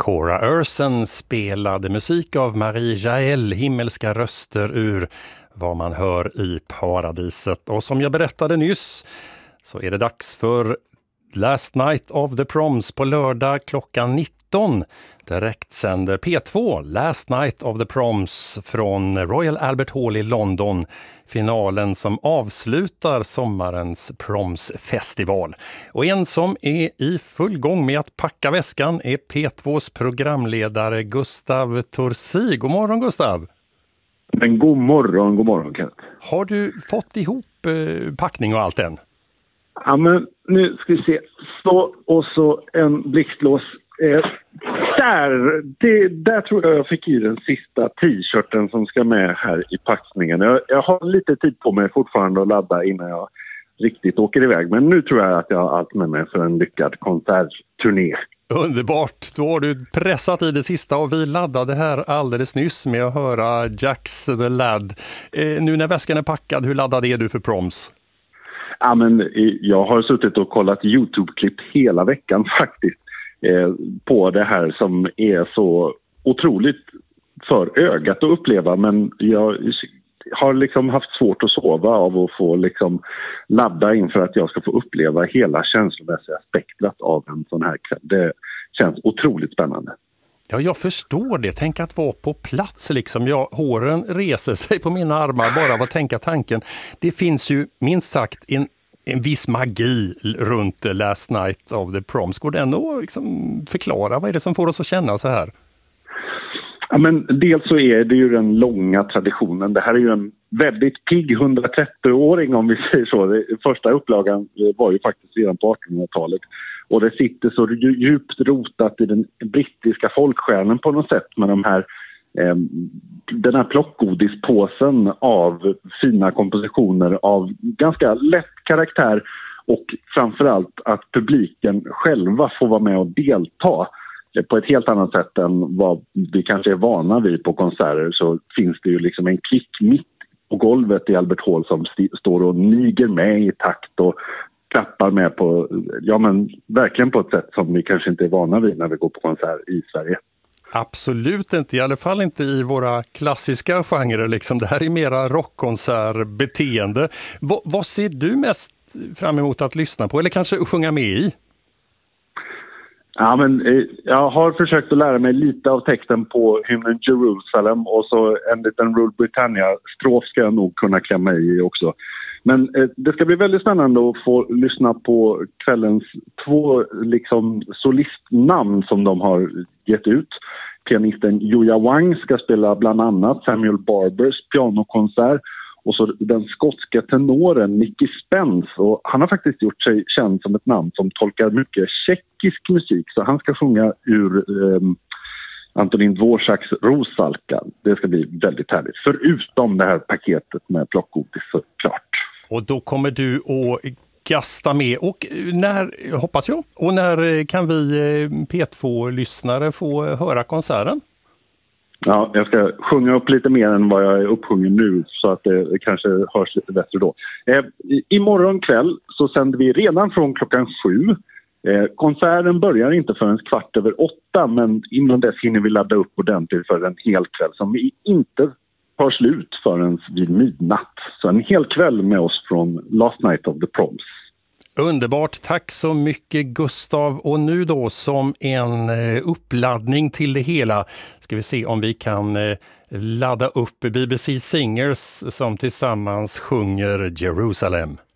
Cora Ursen spelade musik av Marie Jael, himmelska röster ur vad man hör i paradiset. Och som jag berättade nyss så är det dags för Last Night of the Proms på lördag klockan 19. Direkt sänder P2 Last Night of the Proms från Royal Albert Hall i London. Finalen som avslutar sommarens Proms-festival. Och en som är i full gång med att packa väskan är P2s programledare Gustav Torsi. God morgon Gustav! Men god morgon Kent. Har du fått ihop packning och allt än? Ja, men nu ska vi se. Så en blixtlås. Där tror jag fick i den sista t-shirten som ska med här i packningen. Jag har lite tid på mig fortfarande att ladda innan jag riktigt åker iväg. Men nu tror jag att jag har allt med mig för en lyckad konsertturné. Underbart, då har du pressat i det sista och vi laddade här alldeles nyss med att höra Jax the Lad. Nu när väskan är packad, hur laddad är du för Proms? Ja, men jag har suttit och kollat YouTube-klipp hela veckan faktiskt på det här som är så otroligt för ögat att uppleva, men jag har liksom haft svårt att sova av att få liksom ladda inför att jag ska få uppleva hela känslomässiga spektrat av en sån här kväll. Det känns otroligt spännande. Ja, jag förstår det. Tänk att vara på plats liksom. Håren reser sig på mina armar bara av att tänka tanken. Det finns ju minst sagt en viss magi runt Last Night of the Proms. Går det ändå liksom förklara vad är det som får oss att känna så här? Ja, men dels så är det ju den långa traditionen. Det här är ju en väldigt pigg 130-åring om vi säger så. Första upplagan var ju faktiskt redan på 1800-talet. Och det sitter så djupt rotat i den brittiska folksjälen på något sätt med den här plockgodispåsen av fina kompositioner av ganska lätt karaktär och framförallt att publiken själva får vara med och delta på ett helt annat sätt än vad vi kanske är vana vid på konserter. Så finns det ju liksom en klick mitt på golvet i Albert Hall som står och niger med i takt och klappar med på, ja men verkligen på ett sätt som vi kanske inte är vana vid när vi går på konsert i Sverige. Absolut inte, i alla fall inte i våra klassiska genrer liksom. Det här är mera rockkonsertbeteende. Vad ser du mest fram emot att lyssna på eller kanske sjunga med i? Ja, men jag har försökt att lära mig lite av texten på hymnen Jerusalem och så en liten Rule Britannia-strof ska jag nog kunna klämma i också. Men det ska bli väldigt spännande att få lyssna på kvällens 2 liksom solistnamn som de har gett ut. Pianisten Yuya Wang ska spela bland annat Samuel Barbers pianokonsert och så den skotska tenoren Nicky Spence. Och han har faktiskt gjort sig känd som ett namn som tolkar mycket tjeckisk musik, så han ska sjunga ur Antonin Dvořáks Rusalka. Det ska bli väldigt härligt. Förutom det här paketet med plockgodis såklart. Och då kommer du att gasta med. Och när, hoppas jag, och när kan vi P2-lyssnare få höra konserten? Ja, jag ska sjunga upp lite mer än vad jag är upphungen nu så att det kanske hörs lite bättre då. Imorgon kväll så sänder vi redan från klockan 7. Konserten börjar inte förrän 7:15, men innan dess hinner vi ladda upp ordentligt för en hel kväll som vi inte tar slut förrän vid midnatt. Så en hel kväll med oss från Last Night of the Proms. Underbart, tack så mycket Gustav. Och nu då som en uppladdning till det hela ska vi se om vi kan ladda upp BBC Singers som tillsammans sjunger Jerusalem.